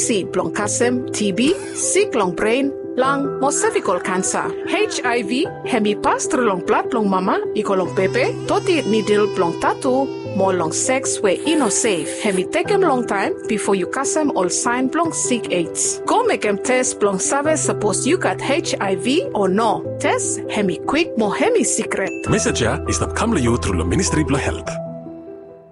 seed blong kasem, TB, sick long brain, lung, mo cervical cancer. HIV, hemi pass through long blood long mama, iko long pepe, toti needle blong tattoo, more long sex where ino safe. Hemi take him long time before you kasem all sign blong sick AIDS. Go make him test blong save suppose you got HIV or no. Test hemi quick mo hemi secret. Message is that come to you through the Ministry of Health.